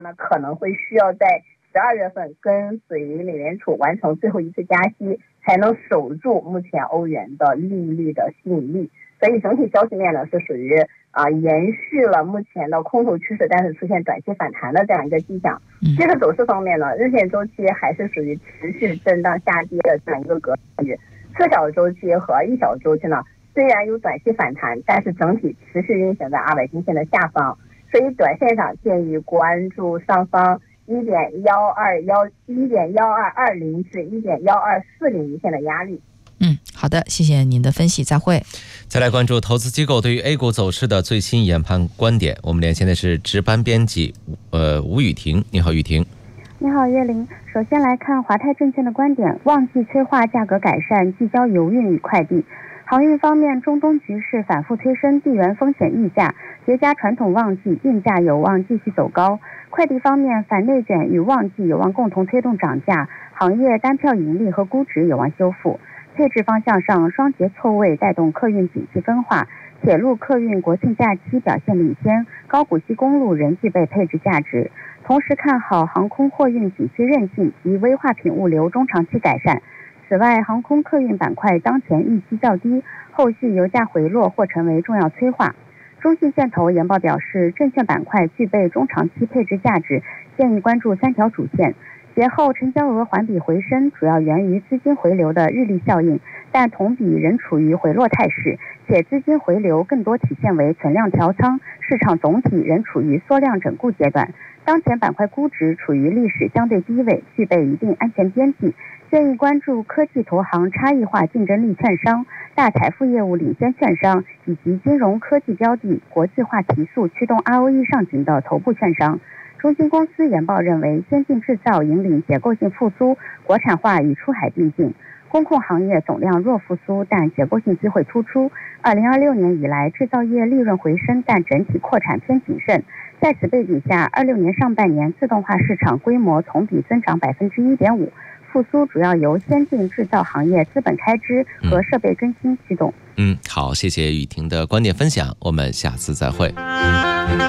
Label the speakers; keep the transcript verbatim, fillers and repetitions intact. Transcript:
Speaker 1: 那可能会需要在十二月份跟随于美联储完成最后一次加息，才能守住目前欧元的利率的吸引力。所以整体消息面呢是属于啊、呃、延续了目前的空头趋势，但是出现短期反弹的这样一个迹象。技术走势方面呢，日线周期还是属于持续震荡下跌的这样一个格局，次小周期和一小周期呢虽然有短期反弹，但是整体持续运行在二百均线的下方，所以短线上建议关注上方一点幺二幺一点幺二二零至一点幺二四零一线的压力。
Speaker 2: 嗯，好的，谢谢您的分析，再会。
Speaker 3: 再来关注投资机构对于 A 股走势的最新研判观点，我们连线的是值班编辑呃吴雨婷。你好，雨婷。
Speaker 4: 你好，岳林。首先来看华泰证券的观点，旺季催化价格改善，聚焦油运与快递。航运方面，中东局势反复推升地缘风险溢价，叠加传统旺季，运价有望继续走高。快递方面，反内卷与旺季有望共同推动涨价，行业单票盈利和估值有望修复。配置方向上，双节错位带动客运景气分化，铁路客运国庆假期表现领先，高股息公路仍具备配置价值。同时看好航空货运景气韧性及危化品物流中长期改善。此外，航空客运板块当前预期较低，后续油价回落或成为重要催化。中信建投研报表示，证券板块具备中长期配置价值，建议关注三条主线。节后成交额环比回升，主要源于资金回流的日历效应，但同比仍处于回落态势，且资金回流更多体现为存量调仓，市场总体仍处于缩量整固阶段。当前板块估值处于历史相对低位，具备一定安全边际，建议关注科技投行差异化竞争力券商、大财富业务领先券商以及金融科技标的国际化提速驱动 R O E 上行的头部券商。中芯公司研报认为，先进制造引领结构性复苏，国产化与出海并进。工控行业总量弱复苏，但结构性机会突出。二零二六年以来，制造业利润回升，但整体扩产偏谨慎。在此背景下，二六年上半年自动化市场规模同比增长百分之一点五，复苏主要由先进制造行业资本开支和设备更新驱动。
Speaker 3: 嗯，好，谢谢雨婷的观点分享，我们下次再会。